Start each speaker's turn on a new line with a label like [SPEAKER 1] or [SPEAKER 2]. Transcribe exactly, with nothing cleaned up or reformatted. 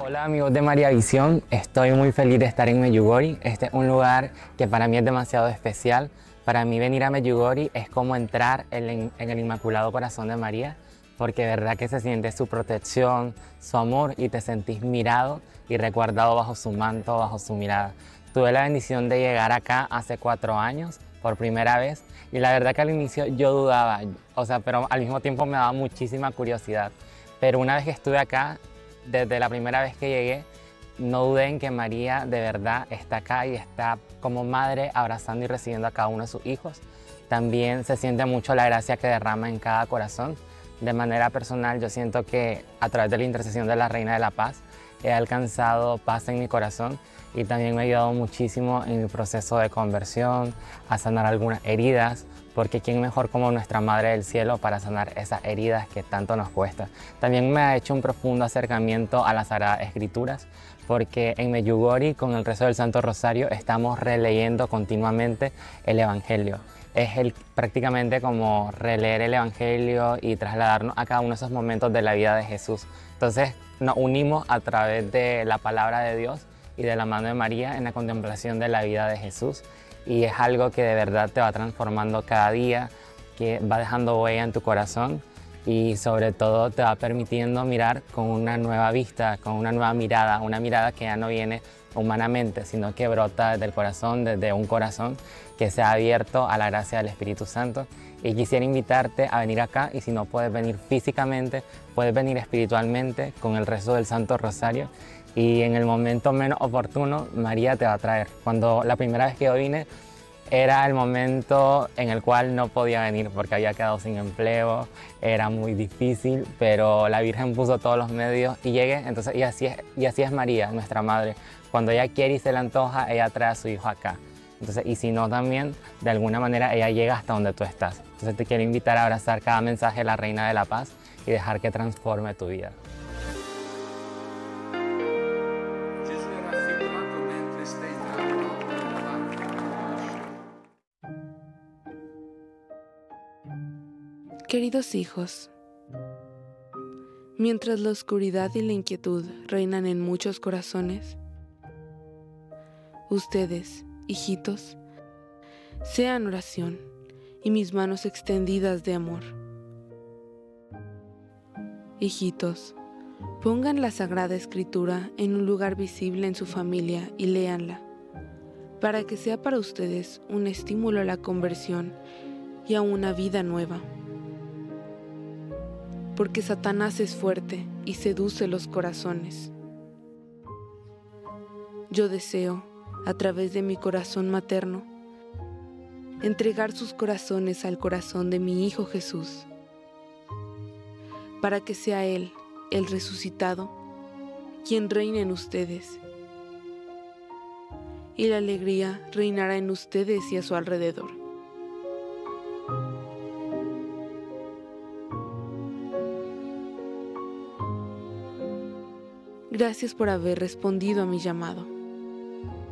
[SPEAKER 1] Hola amigos de María Visión, estoy muy feliz de estar en Medjugorje. Este es un lugar que para mí es demasiado especial. Para mí venir a Medjugorje es como entrar en, en el Inmaculado Corazón de María, porque de verdad que se siente su protección, su amor y te sentís mirado y resguardado bajo su manto, bajo su mirada. Tuve la bendición de llegar acá hace cuatro años por primera vez y la verdad que al inicio yo dudaba, o sea, pero al mismo tiempo me daba muchísima curiosidad. Pero una vez que estuve acá, desde la primera vez que llegué, no dudé en que María de verdad está acá y está como madre abrazando y recibiendo a cada uno de sus hijos. También se siente mucho la gracia que derrama en cada corazón. De manera personal, yo siento que a través de la intercesión de la Reina de la Paz he alcanzado paz en mi corazón y también me ha ayudado muchísimo en mi proceso de conversión, a sanar algunas heridas, porque quién mejor como nuestra Madre del Cielo para sanar esas heridas que tanto nos cuesta. También me ha hecho un profundo acercamiento a las Sagradas Escrituras, porque en Medjugorje, con el rezo del Santo Rosario, estamos releyendo continuamente el Evangelio. Es el, prácticamente como releer el Evangelio y trasladarnos a cada uno de esos momentos de la vida de Jesús. Entonces nos unimos a través de la palabra de Dios y de la mano de María en la contemplación de la vida de Jesús. Y es algo que de verdad te va transformando cada día, que va dejando huella en tu corazón y sobre todo te va permitiendo mirar con una nueva vista, con una nueva mirada, una mirada que ya no viene humanamente, sino que brota desde el corazón, desde un corazón que se ha abierto a la gracia del Espíritu Santo. Y quisiera invitarte a venir acá, y si no puedes venir físicamente, puedes venir espiritualmente con el rezo del Santo Rosario, y en el momento menos oportuno María te va a traer. Cuando la primera vez que yo vine era el momento en el cual no podía venir porque había quedado sin empleo, era muy difícil, pero la Virgen puso todos los medios y llegué. Entonces, y así es, y así es María, nuestra Madre. Cuando ella quiere y se le antoja, ella trae a su hijo acá. Entonces, y si no también, de alguna manera ella llega hasta donde tú estás. Entonces te quiero invitar a abrazar cada mensaje de la Reina de la Paz y dejar que transforme tu vida.
[SPEAKER 2] Queridos hijos, mientras la oscuridad y la inquietud reinan en muchos corazones, ustedes, hijitos, sean oración y mis manos extendidas de amor. Hijitos, pongan la Sagrada Escritura en un lugar visible en su familia y léanla, para que sea para ustedes un estímulo a la conversión y a una vida nueva. Porque Satanás es fuerte y seduce los corazones. Yo deseo, a través de mi corazón materno, entregar sus corazones al corazón de mi Hijo Jesús, para que sea Él, el resucitado, quien reine en ustedes, y la alegría reinará en ustedes y a su alrededor. Gracias por haber respondido a mi llamado.